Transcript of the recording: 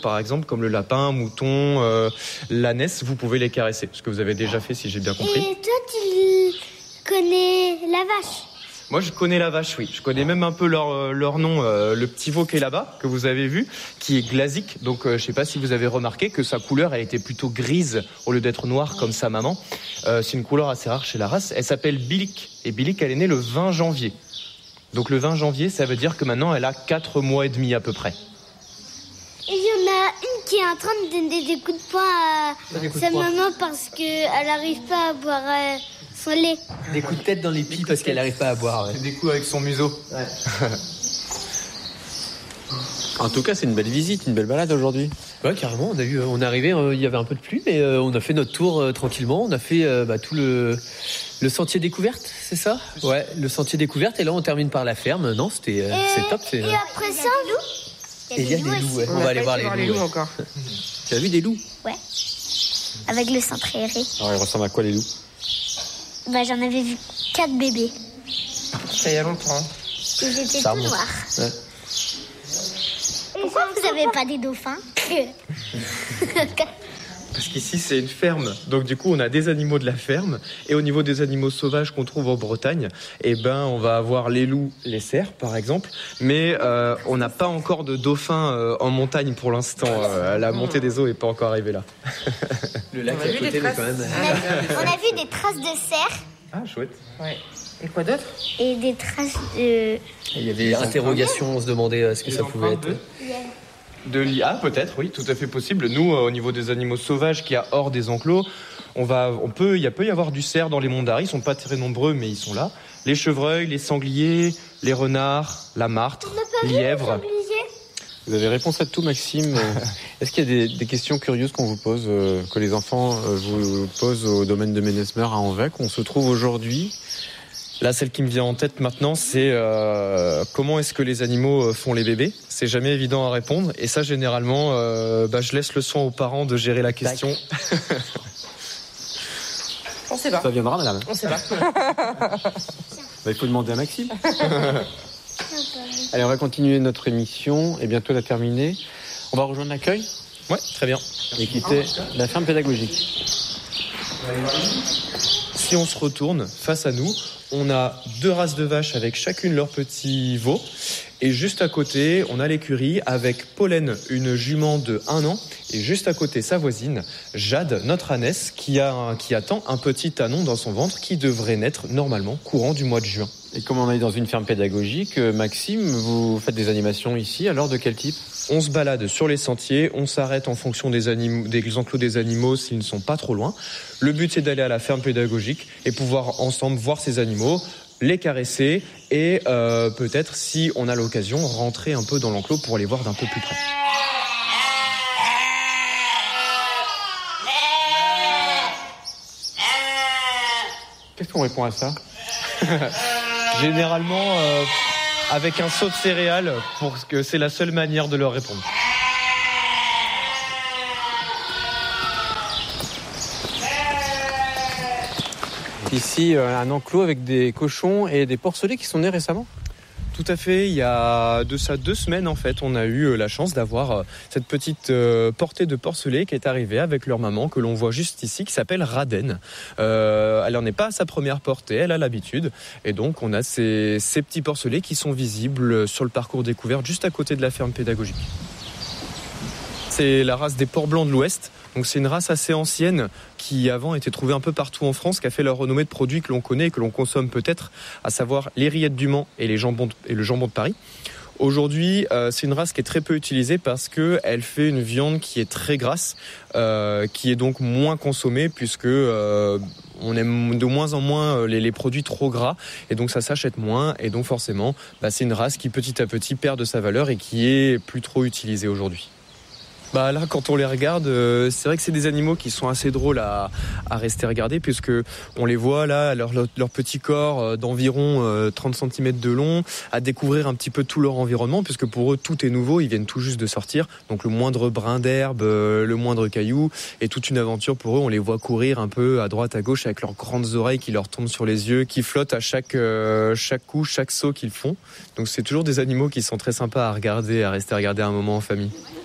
par exemple, comme le lapin, mouton, l'ânesse, vous pouvez les caresser. Ce que vous avez déjà fait, si j'ai bien compris. Et toi, tu connais la vache? Moi, je connais la vache, oui. Je connais même un peu leur nom. Le petit veau qui est là-bas, que vous avez vu, qui est glasique. Donc, je sais pas si vous avez remarqué que sa couleur, elle était plutôt grise au lieu d'être noire comme sa maman. C'est une couleur assez rare chez la race. Elle s'appelle Bilic. Et Bilic, elle est née le 20 janvier. Donc, le 20 janvier, ça veut dire que maintenant, elle a 4 mois et demi à peu près. Et il y en a une qui est en train de donner des coups de poing à sa maman parce qu'elle n'arrive pas à boire son lait. Des coups de tête dans les pieds parce qu'elle n'arrive pas à boire. Ouais. Des coups avec son museau. Ouais. En tout cas, c'est une belle visite, une belle balade aujourd'hui. Ouais, carrément. On est arrivé, il y avait un peu de pluie, mais on a fait notre tour tranquillement. On a fait tout le sentier découverte, c'est ça? Ouais, le sentier découverte. Et là, on termine par la ferme. Non, c'est top. Et après ça, il y a des loups. Ouais. On va aller voir les loups encore. Tu as vu des loups? Ouais. Avec le centre aéré. Alors, ils ressemblent à quoi les loups? J'en avais vu 4 bébés. Ça y a longtemps. Ils étaient tout noirs. Ouais. Pourquoi vous n'avez pas des dauphins? Parce qu'ici, c'est une ferme. Donc, du coup, on a des animaux de la ferme. Et au niveau des animaux sauvages qu'on trouve en Bretagne, on va avoir les loups, les cerfs, par exemple. Mais on n'a pas encore de dauphins en montagne pour l'instant. La montée des eaux n'est pas encore arrivée là. Le lac à côté, mais quand même. On a vu des traces de cerfs. Ah, chouette. Ouais. Et quoi d'autre? Et des traces de... Il y avait interrogation, on se demandait ce que ça pouvait être. De l'IA, peut-être, oui, tout à fait possible. Nous, au niveau des animaux sauvages qu'il y a hors des enclos, il peut y avoir du cerf dans les monts d'Arry. Ils sont pas très nombreux, mais ils sont là. Les chevreuils, les sangliers, les renards, la martre, lièvre. Vous avez réponse à tout, Maxime. Est-ce qu'il y a des questions curieuses qu'on vous pose, que les enfants vous posent au domaine de Ménesmer à Anvec? On se trouve aujourd'hui. Là, celle qui me vient en tête maintenant, c'est comment est-ce que les animaux font les bébés? C'est jamais évident à répondre. Et ça, généralement, je laisse le soin aux parents de gérer la question. On sait pas. Ça viendra, madame. On sait pas. Il faut demander à Maxime. Allez, on va continuer notre émission et bientôt la terminer. On va rejoindre l'accueil. Ouais, très bien. Et quitter la ferme pédagogique. Si on se retourne face à nous, on a 2 races de vaches avec chacune leur petit veau. Et juste à côté, on a l'écurie avec Pollen, une jument de 1 an. Et juste à côté, sa voisine, Jade, notre ânesse, qui attend un petit anon dans son ventre qui devrait naître normalement courant du mois de juin. Et comme on est dans une ferme pédagogique, Maxime, vous faites des animations ici, alors de quel type? On se balade sur les sentiers, on s'arrête en fonction des enclos des animaux s'ils ne sont pas trop loin. Le but, c'est d'aller à la ferme pédagogique et pouvoir ensemble voir ces animaux, les caresser et peut-être, si on a l'occasion, rentrer un peu dans l'enclos pour les voir d'un peu plus près. Qu'est-ce qu'on répond à ça? Généralement, avec un saut de céréales, parce que c'est la seule manière de leur répondre. Ici, un enclos avec des cochons et des porcelets qui sont nés récemment? Tout à fait, il y a de ça 2 semaines en fait, on a eu la chance d'avoir cette petite portée de porcelets qui est arrivée avec leur maman que l'on voit juste ici, qui s'appelle Raden. Elle n'en est pas à sa première portée, elle a l'habitude, et donc on a ces petits porcelets qui sont visibles sur le parcours découverte juste à côté de la ferme pédagogique. C'est la race des porcs blancs de l'Ouest. Donc c'est une race assez ancienne qui avant était trouvée un peu partout en France, qui a fait leur renommée de produits que l'on connaît et que l'on consomme peut-être, à savoir les rillettes du Mans et le jambon de Paris. Aujourd'hui, c'est une race qui est très peu utilisée parce qu'elle fait une viande qui est très grasse, qui est donc moins consommée puisque on aime de moins en moins les produits trop gras et donc ça s'achète moins et donc forcément c'est une race qui petit à petit perd de sa valeur et qui est plus trop utilisée aujourd'hui. Là, quand on les regarde, c'est vrai que c'est des animaux qui sont assez drôles à rester regardés puisque on les voit là, leur petit corps d'environ 30 cm de long, à découvrir un petit peu tout leur environnement puisque pour eux tout est nouveau, ils viennent tout juste de sortir. Donc le moindre brin d'herbe, le moindre caillou est toute une aventure pour eux. On les voit courir un peu à droite à gauche avec leurs grandes oreilles qui leur tombent sur les yeux, qui flottent à chaque coup, chaque saut qu'ils font. Donc c'est toujours des animaux qui sont très sympas à regarder, à rester regarder un moment en famille.